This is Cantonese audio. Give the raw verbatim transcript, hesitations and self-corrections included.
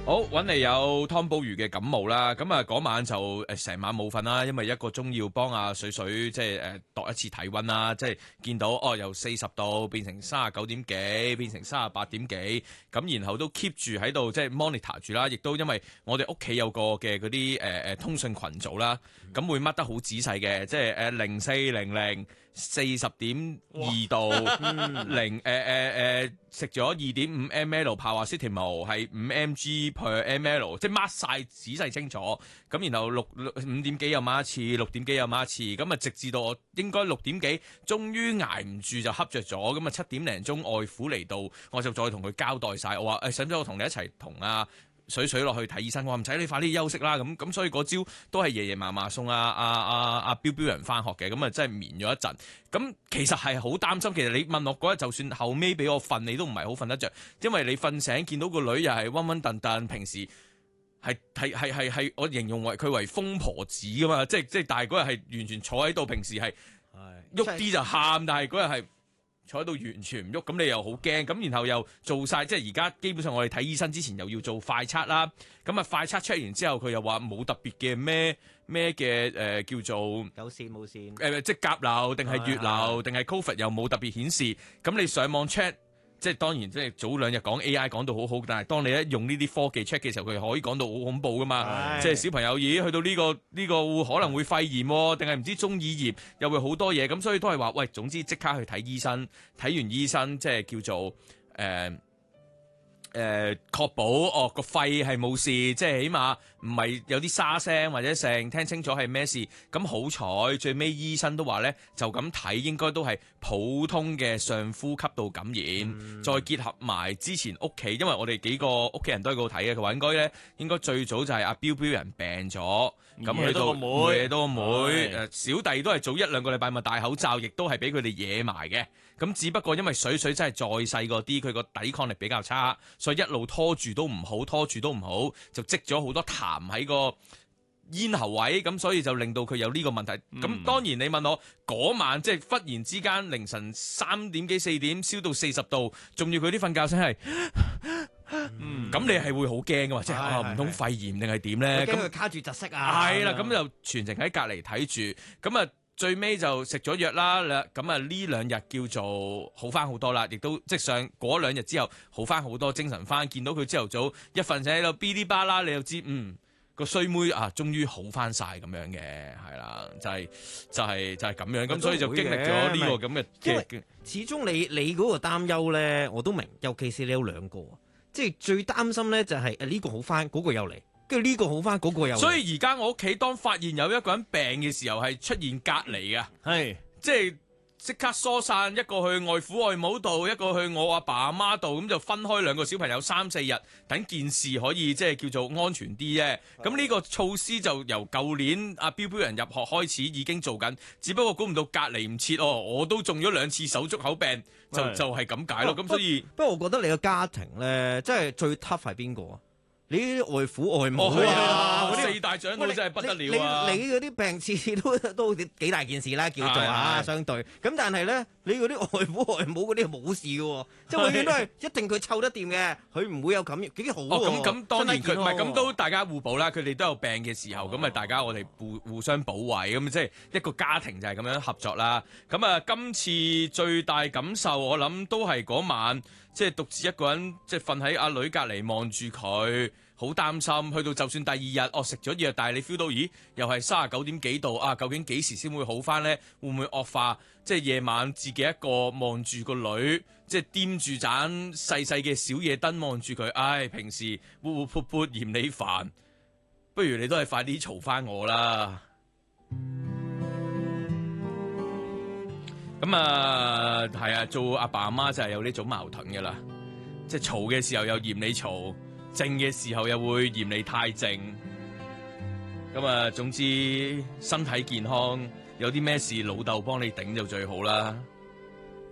好，揾嚟有湯寶如嘅感冒啦，咁啊嗰晚就誒成晚冇瞓啦，因為一個鐘要幫阿水水即係誒度一次體温啦，即係見到哦由四十度變成三十九點幾，變成三十八點幾，咁然後都 keep 住喺度即係 monitor 住啦，亦都因為我哋屋企有個嘅嗰啲誒誒通訊群組啦，咁會 mark 得好仔細嘅，即係誒零四零零四十點二度，零誒誒誒食咗二點五 ml 泡華司甜毛係五 mg per ml， 即係 mark 晒仔細清楚。咁然後六五點幾又 mark 一次，六點幾又 mark 一次。咁啊直至到我應該六點幾，終於捱唔住就恰着咗。咁啊七點零鐘外父嚟到，我就再同佢交代晒。我話誒使唔使我同你一齊同啊水水落去睇醫生？我話唔使，你快啲休息啦。咁咁所以嗰朝都係爺爺嫲嫲送阿阿阿阿標標人翻學嘅，咁啊真係眠咗一陣。咁其實係好擔心。其實你問我嗰日就算後尾俾我瞓，你都唔係好瞓得着，因為你瞓醒見到個女又係溫溫頓頓，平時係係係係係我形容為佢為瘋婆子噶嘛，即係即係，但係嗰日係完全坐喺度，平時係喐啲就喊，但係嗰日係坐喺度完全唔喐，咁你又好驚，咁然後又做晒，即係而家基本上我哋睇醫生之前又要做快測啦，咁啊快測 check 完之後佢又話冇特別嘅咩咩嘅誒叫做有線冇線誒即係甲流定係乙流定係 Covid 又冇特別顯示，咁你上網 check。即係當然，即係早兩日講 A I 講到好好，但係當你一用呢啲科技 check 嘅時候，佢可以講到好恐怖噶嘛。即係小朋友咦去到呢個呢個可能會肺炎喎，定係唔知中耳炎，又會好多嘢。咁所以都係話，喂，總之即刻去睇醫生，睇完醫生即係叫做誒。呃誒、呃、確保哦個肺係冇事，即係起碼唔係有啲沙聲或者成聽清楚係咩事。咁好彩最尾醫生都話咧，就咁睇應該都係普通嘅上呼吸道感染，嗯、再結合埋之前屋企，因為我哋幾個屋企人都喺度睇嘅，佢話應該咧應該最早就係阿標標人病咗，咁去到惹到個妹，誒小弟都係早一兩個禮拜咪戴口罩，亦都係俾佢哋惹埋嘅。咁只不過因為水水真係再細個啲，佢個抵抗力比較差，所以一路拖住都唔好，拖住都唔好，就積咗好多痰喺個咽喉位，咁所以就令到佢有呢個問題。咁、嗯、當然你問我嗰晚即係忽然之間凌晨三點幾四點燒到四十度，仲要佢啲瞓覺聲係，咁、嗯、你係會好驚噶嘛？即係啊唔通肺炎定係點咧？ 驚佢卡住窒息啊！ 係啦，咁就全程喺隔離睇住，咁啊。最尾就食咗藥啦，咁啊呢兩日叫做好翻好多啦，亦都即係上嗰兩日之後好翻好多，精神翻，見到佢朝頭早一瞓醒喺度嗶哩吧啦，你就知嗯個衰妹啊，終於好翻晒咁樣嘅，係啦，就係、是、就係、是、就係、是、咁樣，咁所以就經歷咗呢個咁嘅嘅。 始終你你嗰個擔憂咧，我都明，尤其是你有兩個，即係最擔心咧就係誒呢個好翻，嗰、那個又嚟。跟住呢個好翻，嗰、那個又。所以而家我屋企當發現有一個人病嘅時候，係出現隔離嘅， 係即係即刻疏散，一個去外父外母度，一個去我阿爸阿媽度，咁就分開兩個小朋友三四日，等件事可以即係叫做安全啲啫。咁呢個措施就由舊年阿標標人入學開始已經做緊，只不過估唔到隔離唔切哦，我都中咗兩次手足口病，就就係咁解咯。咁所以不過我覺得你個家庭咧，即係最 tough 係邊個啊？你啲外父外母啊， 啊， 四大長老真係不得了啊！ 你嗰啲病次次都都幾大件事啦，叫做啊相對。咁但係咧，你嗰啲外父外母嗰啲冇事嘅喎，即係永遠都係一定佢湊得掂嘅，佢唔會有咁幾好喎。 哦，咁咁當然佢唔係咁都大家互補啦，佢哋都有病嘅時候，咁咪、哦、大家我哋互互相保衞，咁即係一個家庭就係咁樣合作啦。咁啊，今次最大感受我諗都係嗰晚。即係獨自一個人，即係瞓喺阿女隔離望住佢，好擔心。去到就算第二日，哦食咗藥，但係你 feel 到，咦，又係三十九點幾度啊？究竟幾時先會好翻呢？會唔會惡化？即係夜晚自己一個望住個女，即係掂住盞細細嘅小夜燈望住佢。唉，平時活活潑潑嫌你煩，不如你都係快啲嘈翻我啦。咁啊，係啊，做阿爸阿媽就係有呢種矛盾噶啦，即係嘈嘅時候又嫌你嘈，靜嘅時候又會嫌你太靜。咁啊，總之身體健康，有啲咩事老豆幫你頂就最好啦。